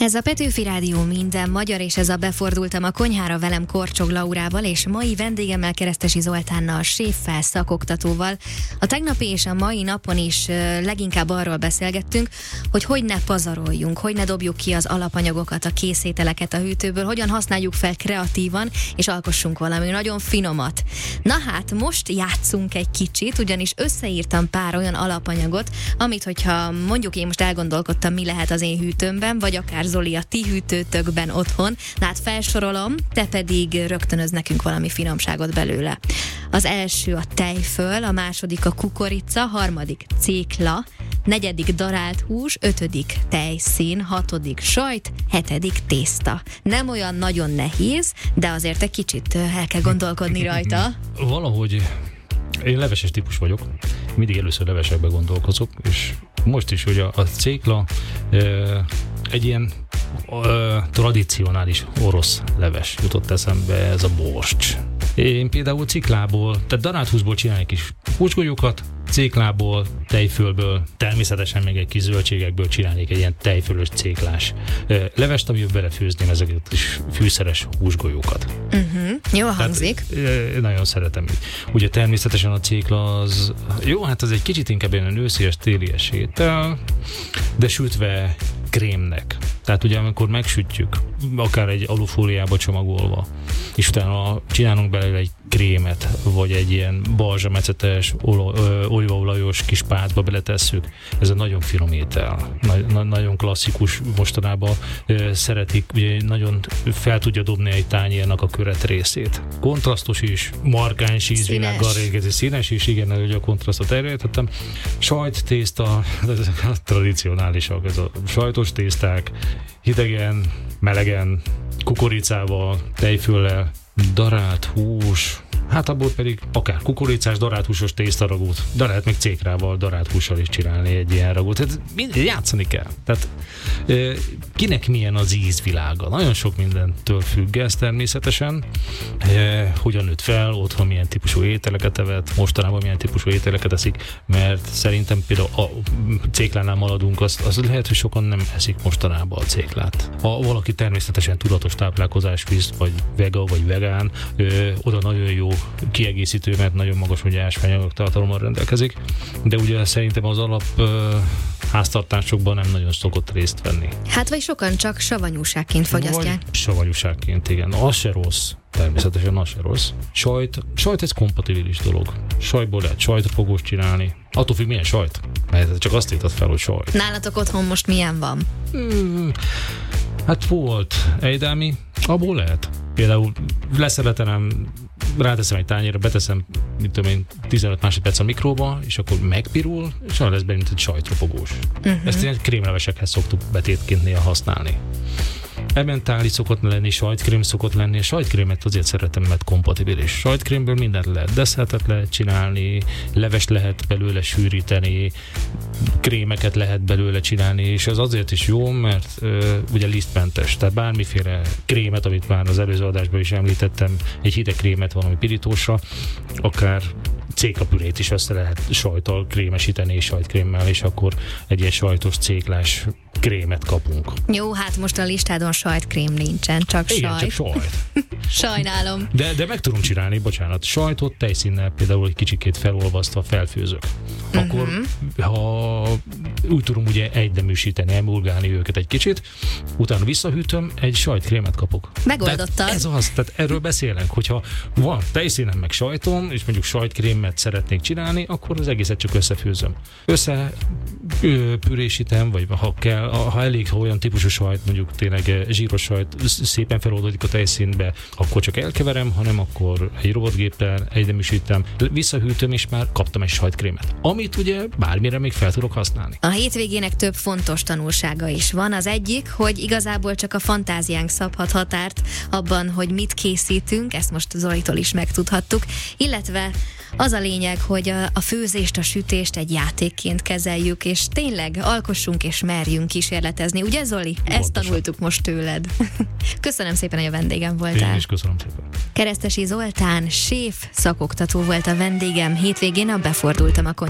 Ez a Petőfi Rádió minden magyar, és ez a Befordultam a konyhára velem Korcsog Laurával, és mai vendégemmel Keresztesi Zoltánnal, séffel, szakoktatóval. A tegnapi és a mai napon is leginkább arról beszélgettünk, hogy ne pazaroljunk, hogy ne dobjuk ki az alapanyagokat, a készételeket a hűtőből, hogyan használjuk fel kreatívan, és alkossunk valami nagyon finomat. Na hát, most játszunk egy kicsit, ugyanis összeírtam pár olyan alapanyagot, amit, hogyha mondjuk én most elgondolkodtam, mi lehet az én hűtőmben, vagy akár Zoli a ti hűtőtökben otthon, na hát felsorolom, te pedig rögtönöz nekünk valami finomságot belőle. Az első a tejföl, a második a kukorica, harmadik cékla, negyedik darált hús, ötödik tejszín, hatodik sajt, hetedik tészta. Nem olyan nagyon nehéz, de azért egy kicsit el kell gondolkodni rajta. Valahogy én leveses típus vagyok, mindig először levesekbe gondolkozok, és most is, hogy a cékla egy ilyen tradicionális orosz leves jutott eszembe, ez a borscs. Én például ciklából, tehát darált húsból csinálnék is húsgolyókat, céklából, tejfölből, természetesen még egy kis zöldségekből csinálnék egy ilyen tejfölös céklás levest, amiben belefőzném ezeket is fűszeres húsgolyókat. Jó hangzik. Nagyon szeretem. Ugye természetesen a cékla az, jó, hát az egy kicsit inkább ilyen őszies, télies étel, de sütve krémnek. Tehát ugye amikor megsütjük, akár egy alufóliába csomagolva, és utána csinálunk belőle egy krémet, vagy egy ilyen balzsamecetes, olívaolajos kis pálcba beletesszük. Ez egy nagyon finom étel. Nagyon klasszikus mostanában szeretik, ugye nagyon fel tudja dobni egy tányérnak a köret részét. Kontrasztos is, markáns ízvilággal régezi, színes is, igen, hogy a kontrasztot elrejtettem. Sajt, tészta, tradicionálisak, ez a sajtos tészták, hidegen, melegen, kukoricával, tejföllel, darált hús, hát abból pedig akár kukoricás, darált húsos tésztaragút, de lehet még cékrával, darált hússal is csinálni egy ilyen ragút. Tehát játszani kell. Tehát kinek milyen az ízvilága? Nagyon sok mindentől függ ez természetesen. Hogyan nőtt fel, otthon milyen típusú ételeket evett, mostanában milyen típusú ételeket eszik, mert szerintem például a céklánál maradunk, az lehet, hogy sokan nem eszik mostanában a céklát. Ha valaki természetesen tudatos táplálkozás visz, vagy vega, vagy vegán, oda nagyon jó kiegészítő, mert nagyon magas ugye ásványanyag tartalommal rendelkezik, de ugye szerintem az alap háztartásokban nem nagyon szokott részt venni. Hát vagy sokan csak savanyúságként fogyasztják. Vagy savanyúságként, igen. Az se rossz. Természetesen az se rossz. Sajt ez kompatibilis dolog. Sajtból lehet sajtfogóst csinálni. Attól függ, milyen sajt. Mert csak azt írtad fel, hogy sajt. Nálatok otthon most milyen van? Hát volt ejdelmi, abból lehet. Például leszeletelem, ráteszem egy tányérra, beteszem, 15 másodperc a mikróba, és akkor megpirul, és olyan lesz benne, mint egy sajtropogós. Ezt ilyen krémlevesekhez szoktuk betétként néha használni. Emmentáli szokott lenni, sajtkrém szokott lenni, és sajtkrémet azért szeretem, mert kompatibilis. Sajtkrémből mindent lehet, desszertet lehet csinálni, levest lehet belőle sűríteni, krémeket lehet belőle csinálni, és ez azért is jó, mert ugye lisztmentes, tehát bármiféle krémet, amit már az előző adásban is említettem, egy hideg krémet valami pirítósra, akár céklapürét is össze lehet sajttal krémesíteni, és sajtkrémmel, és akkor egy ilyen sajtos céklás krémet kapunk. Jó, hát most a listádon sajtkrém nincsen, csak igen, sajt. Csak sajt. Sajnálom. De meg tudom csinálni, bocsánat, sajtot tejszínnel például egy kicsikét felolvasztva felfőzök. Akkor, ha úgy tudom ugye egyneműsíteni, emulgálni őket egy kicsit, utána visszahűtöm, egy sajtkrémet kapok. Megoldottad. Ez az, tehát erről beszélünk, hogyha van tejszínem meg sajtom, és mondjuk sajtkrémet szeretnék csinálni, akkor az egészet csak összefőzöm. Pürésítem, vagy ha kell, ha elég, ha olyan típusú sajt, mondjuk tényleg zsíros sajt szépen feloldódik a tejszínbe, akkor csak elkeverem, hanem akkor egy robotgéppel egyneműsítem, visszahűtöm, és már kaptam egy sajtkrémet. Amit ugye bármire még fel tudok használni. A hétvégének több fontos tanulsága is van. Az egyik, hogy igazából csak a fantáziánk szabhat határt abban, hogy mit készítünk, ezt most Zolitól is megtudhattuk, illetve az a lényeg, hogy a főzést, a sütést egy játékként kezeljük, és tényleg alkossunk és merjünk kísérletezni. Ugye, Zoli? Pontosan. Ezt tanultuk most tőled. Köszönöm szépen, hogy a vendégem voltál. Én is köszönöm szépen. Keresztesi Zoltán, séf, szakoktató volt a vendégem. Hétvégén a Befordultam a